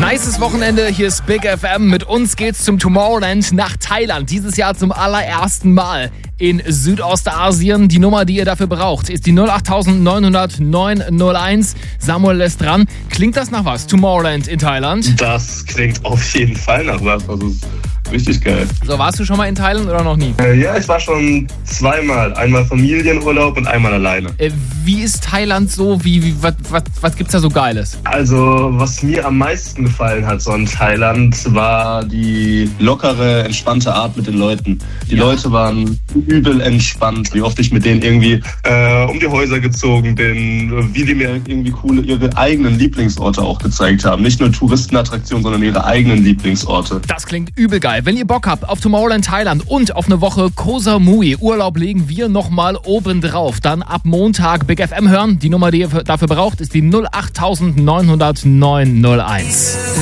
Nices Wochenende, hier ist Big FM. Mit uns geht's zum Tomorrowland nach Thailand. Dieses Jahr zum allerersten Mal in Südostasien. Die Nummer, die ihr dafür braucht, ist die 08900 901. Samuel lässt dran. Klingt das nach was? Tomorrowland in Thailand? Das klingt auf jeden Fall nach was. Also richtig geil. So, warst du schon mal in Thailand oder noch nie? Ja, ich war schon zweimal. Einmal Familienurlaub und einmal alleine. Wie ist Thailand so? Was gibt's da so Geiles? Also, was mir am meisten gefallen hat so in Thailand, war die lockere, entspannte Art mit den Leuten. Die Leute waren übel entspannt. Wie oft ich mit denen irgendwie um die Häuser gezogen bin, wie die mir irgendwie ihre eigenen Lieblingsorte auch gezeigt haben. Nicht nur Touristenattraktionen, sondern ihre eigenen Lieblingsorte. Das klingt übel geil. Wenn ihr Bock habt auf Tomorrowland Thailand und auf eine Woche Koh Samui Urlaub, legen wir nochmal oben drauf. Dann ab Montag Big FM hören. Die Nummer, die ihr dafür braucht, ist die 08900 901.